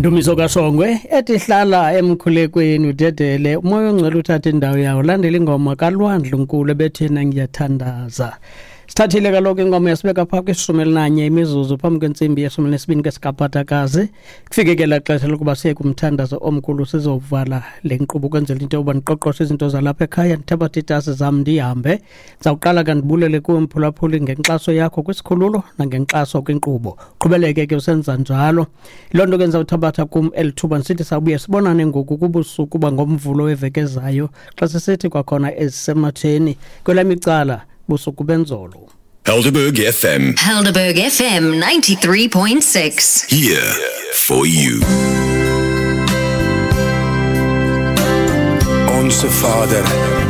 Ndumiso kaShongwe ethi hlala emkhulekweni udedele umoya ongcwele uthatha indawo yawo landela ingoma kaLwandle Nkulu ebethena ngiyathandaza. Sithathile kaloku ingoma yasibeka phaa kwi-11 imizuzu phambi kwentsimbi ye-12 kesikaphathakazi kufike ke la xesha lokuba siye kumthandazo omkhulu sizovala le nkqubo kwenzela into yokuba ndiqoqoshe izinto zalapha ekhaya ndithabathe iitasi zam ndihambe. Ndizawuqala kandibulele kuwe mphulaphuli ngenkxaso yakho kwisikhululo nangenkxaso kwinkqubo. Qhubeleke ke usenza njalo. Loo nto ke ndizawuthabatha kum elithuba ndisithi sawubuye sibonane ngoku kubusuku uba ngomvulo wevekezayo xa sisithi kwakhona ezisematheni kwelam icala busuku benzolo. Helderberg FM. Helderberg FM 93.6. Here for you. Onze Vader